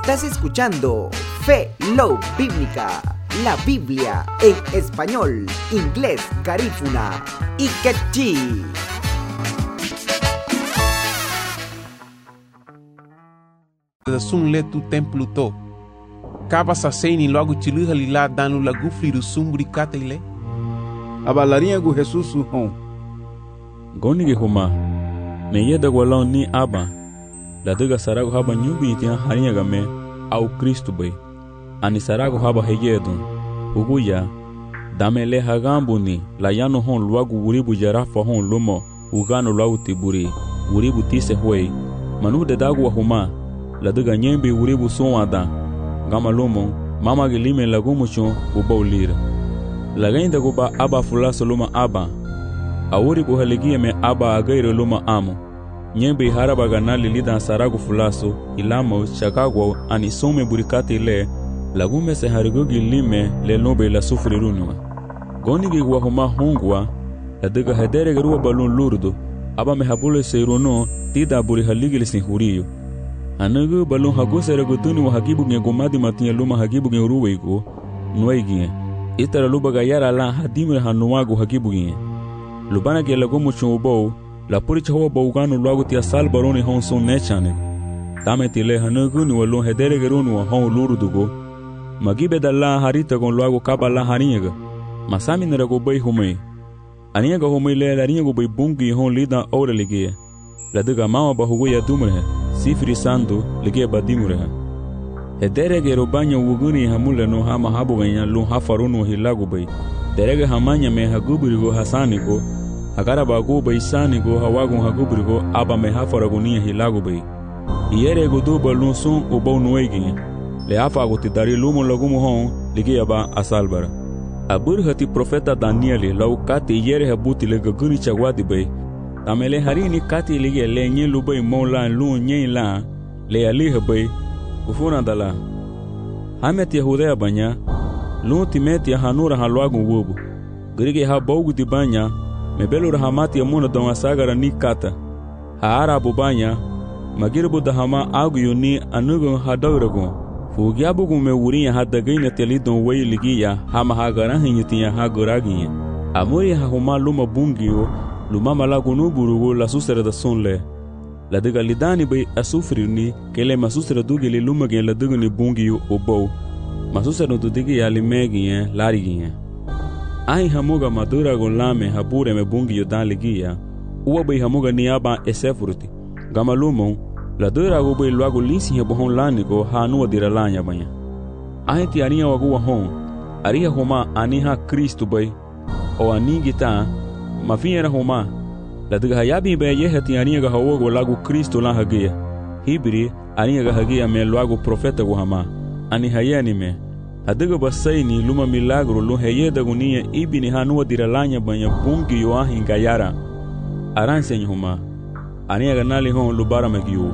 Estás escuchando Fe Love Bíblica, la Biblia en español, inglés, garífuna y quechí. Sun le tu templo to. Kaba sa seni logo tilu halila danu la gufli do sumbri katele. Abalarinha gu Jesus su hon. Goni ge homa. Me yeda gwalon ni aba. La daga sarago haba nyubi tian harinha game au Cristo bay. Ani sarago haba heyedun. Uguya damele hagambu ni la yano hon luagu wuribu jarafa hon lomo ugano luagu tiburi wuribu tise huei. Manu de dagu homa. La daga nyembe wuribu sonwada gama lomo mama gelime lagumu chon uba ulira la gainda goba aba fulaso luma aba awuri bu haligie me aba agaire luma amo nyembe haraba ganali lida saragu fulaso ilamo chakagwo ani some burikati le lagume se harigogi lime le lobe la sufri runwa goni gi wa homa hongwa la daga hedere garuwa balon lurdo aba me habule seirono tida buri haligi lisin huriyo anagu balon hago serago tuni wa hagibu nge gomadi matinha luma hagibu nge uruwego nuaiginha itara luba gayara la hadimre hanuago hagibu nge lubana ge lago mucho ubou la puricha ho bougano logo tia sal baroni hon son nechane tametile hanagu ni walon hedere geronu wa hon lurudugo magibe dalla harita gon logo kabala haringa masami nerago bay humei aniga humei le laringa go bay bungi hon lida orelige la daga mama bahugo ya dumre sifri sando lige badimureha hederege robanya wuguni hamule no hama habuganya lu hafaruno hilagu bay derege hamanya me hagubirigo hasanigo agara bagu bay sanigo hawagu hagubirigo aba me hafaraguni hilagu bay iyere godo balun son obo noegi le afa goti dari lumo lagumo hon lige aba asalbara abur hati profeta danieli laukati iyere habuti le guguni chagwadi bay tamele harini kati lige le nye lubay mola lu nye la le ali habay ufuna dala hamet yahuda banya lu timeti hanura halwagu wobu grige ha bogu di banya mebelu rahamati amuna don asagara ni kata ha arabu banya magirbu dahama agu yuni anugo hadawrago fugyabu gume wuriya hadagaina telidon way ligiya hama hagara hinyitiya haguragiya amuri ha huma luma bungio lumama la gunu burugo la susera da sonle la daga lidani bay asufri ni kele masusera dugele lumage la daga ni bungi obo masusera do digi ya limegi larigiya ai hamuga madura go lame habure me bungi yodan ligiya uwa bay hamuga ni aba esefruti gamalumo la dura go bay lwago lisi he bohon lanigo hanu dira lanya banya ai ti aria wago hon aria homa aniha Kristo bay o anigita mafiera homa la daga yabi be yehati aniga hawogo lagu Kristo la hagia hibri aniga hagia me lagu profeta go hama ani hayani me adaga basaini luma milagro lo heyeda gunia ibini hanu diralanya banya bungi yo ahinga yara aranse homa aniga nali hon lubara magiu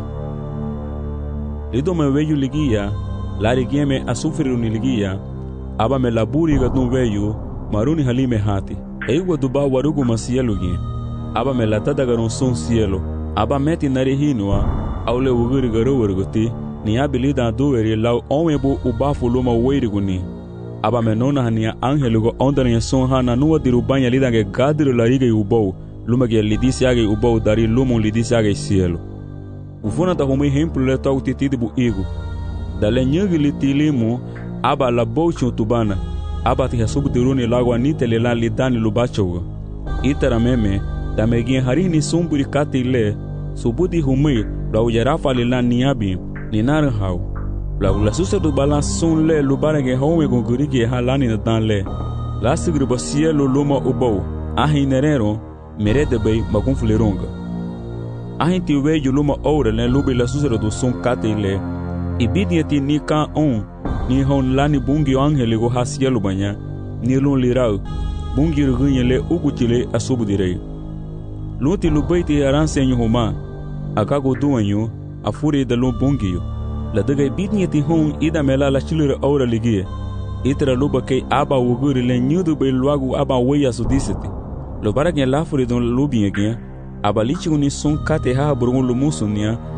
lido me veyu ligia lari gieme asufri ligia aba me laburi ga dun veyu maruni halime hati eiwa duba warugu masielo gi aba me latada garon son cielo aba meti nari hinwa aule wuguri garo warguti ni abilida duweri law onwebo ubafu luma weiriguni aba me nona hania angelugo ondania son hana nuwa dirubanya lidange gadiru larige ubou luma ge lidisi age ubou dari lumo lidisi age cielo ufuna ta homi hemplo le tau titibu igu dale nyagi litilimu aba la bochu tubana aba ti hasubu diruni lago anitele la lidani lubacho itara meme damegin harini sumburi katile subudi humi la ujarafa lila niabi ninar hau la susa du balanson le lubarege home gongurigi halani na danle la sigri basielo luma ubo ahinerero merede bay magunfleronga ahinti weju luma ore le lubi la susa du son katile ibidiati ni ka on ni hon lani bungi angele go hasielo banya ni lon lirau bungi rugunyele uguchile asubudire luti lubaiti aransenyo homa akago duanyo afure da lo bungiyo la daga bidniati hon ida mela la chilure ora ligie itra luba ke aba wuguri le nyudu be luagu aba weya sudisiti lo baragnya la fure don lubiye aba lichi uni son kate ha burgun lumusunya